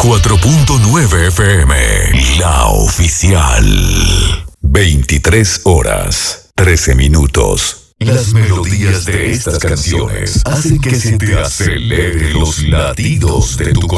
94.9 FM, la oficial. 23 horas, 13 minutos. Las melodías de estas canciones hacen que se te aceleren los latidos de tu corazón.